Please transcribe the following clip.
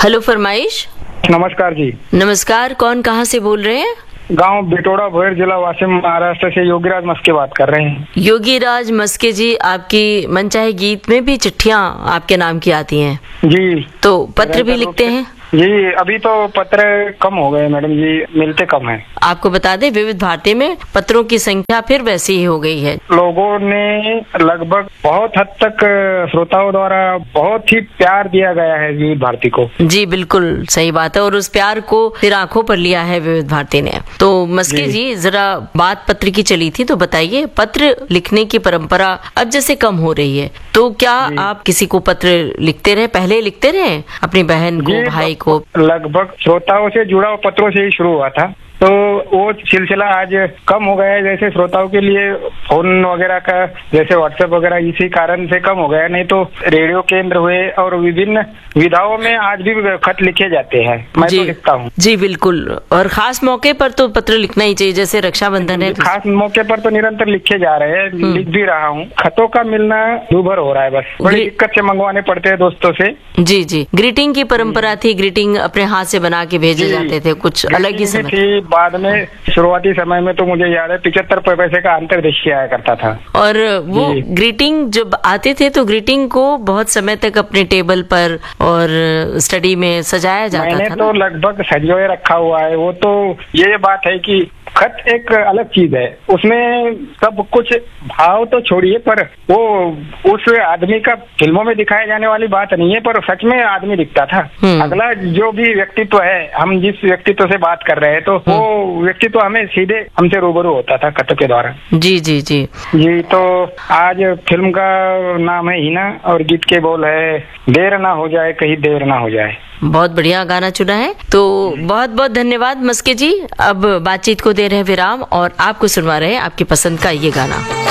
Hello फरमाइश। नमस्कार जी। नमस्कार, कौन कहाँ से बोल रहे हैं? गांव बिटोड़ा भोयर, जिला वाशिम, महाराष्ट्र से योगीराज मस्के बात कर रहे हैं। योगीराज मस्के जी, आपकी मनचाहे गीत में भी चिट्ठियाँ आपके नाम की आती हैं जी। तो पत्र भी लिखते हैं? जी, अभी तो पत्र कम हो गए मैडम जी, मिलते कम हैं। आपको बता दें, विविध भारती में पत्रों की संख्या फिर वैसी ही हो गई है। लोगों ने लगभग बहुत हद तक श्रोताओं द्वारा बहुत ही प्यार दिया गया है विविध भारती को। जी बिल्कुल सही बात है, और उस प्यार को फिर आंखों पर लिया है विविध भारती ने। तो मस्के जी, जरा बात पत्र की चली थी, तो बताइए, पत्र लिखने की परंपरा अब जैसे कम हो रही है, तो क्या आप किसी को पत्र लिखते रहे? पहले लिखते रहे अपनी बहन को, भाई को? लगभग श्रोताओं से जुड़ा हुआ पत्रों से ही शुरू हुआ था, तो वो सिलसिला आज कम हो गया है। जैसे श्रोताओं के लिए फोन वगैरह का, जैसे व्हाट्सएप वगैरह, इसी कारण से कम हो गया। नहीं तो रेडियो केंद्र हुए और विभिन्न विधाओं में आज भी खत लिखे जाते हैं, मैं तो लिखता हूँ। जी बिल्कुल, और खास मौके पर तो पत्र लिखना ही चाहिए, जैसे रक्षाबंधन है। खास मौके पर तो निरंतर लिखे जा रहे हैं, लिख भी रहा हूँ। खतों का मिलना दूभर हो रहा है, बस बड़ी दिक्कत से मंगवाने पड़ते हैं दोस्तों से। जी जी, ग्रीटिंग की परंपरा थी, ग्रीटिंग अपने हाथ से बना के भेजे जाते थे, कुछ अलग ही समय थी। बाद में शुरुआती समय में तो मुझे याद है 75 पैसे का अंतर्देशीय आया करता था। और वो ग्रीटिंग जब आते थे तो ग्रीटिंग को बहुत समय तक अपने टेबल पर और स्टडी में सजाया जाता था। मैंने तो लगभग सजोए रखा हुआ है। वो तो ये बात है कि खत एक अलग चीज है, उसमें सब कुछ भाव तो छोड़िए, पर वो उस आदमी का फिल्मों में दिखाए जाने वाली बात नहीं है, पर सच में आदमी दिखता था। अगला जो भी व्यक्तित्व है, हम जिस व्यक्तित्व से बात कर रहे हैं, तो वो व्यक्तित्व हमें सीधे हमसे रूबरू होता था खत के द्वारा। जी जी जी जी। तो आज फिल्म का नाम है हीना और गीत के बोल है, देर ना हो जाए कहीं देर ना हो जाए। बहुत बढ़िया गाना चुना है, तो बहुत बहुत धन्यवाद मस्के जी। अब बातचीत को दे रहे विराम और आपको सुनवा रहे हैं आपकी पसंद का ये गाना।